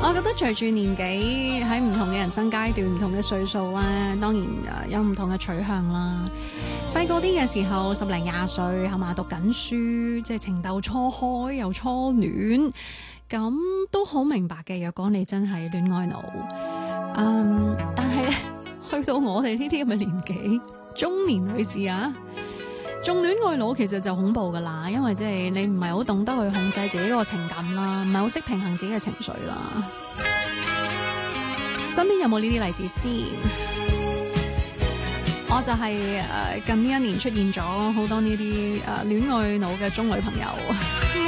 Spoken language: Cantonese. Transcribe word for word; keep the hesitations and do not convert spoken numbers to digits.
我覺得隨住年紀喺唔同嘅人生階段、唔同嘅歲數咧，當然誒有唔同嘅取向啦。細個啲嘅時候，十零廿歲係嘛，讀緊書，即係情竇初開又初戀，咁都好明白嘅。若果你真係戀愛腦，嗯，但係咧去到我哋呢啲咁嘅年紀，中年女士啊，仲戀愛腦其實就恐怖噶啦，因為即係你唔係好懂得去控制自己個情感啦，唔係好識平衡自己嘅情緒啦。身邊有冇呢啲例子先？我就係誒近呢一年出現咗好多呢啲誒戀愛腦嘅中女朋友。